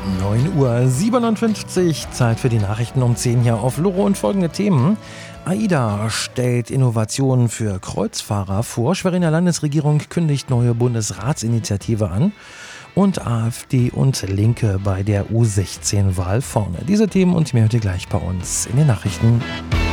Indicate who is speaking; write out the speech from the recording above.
Speaker 1: 9:57 Uhr, Zeit für die Nachrichten um 10 hier auf Loro und folgende Themen. AIDA stellt Innovationen für Kreuzfahrer vor. Schweriner Landesregierung kündigt neue Bundesratsinitiative an. Und AfD und Linke bei der U16-Wahl vorne. Diese Themen und mehr hört ihr gleich bei uns in den Nachrichten.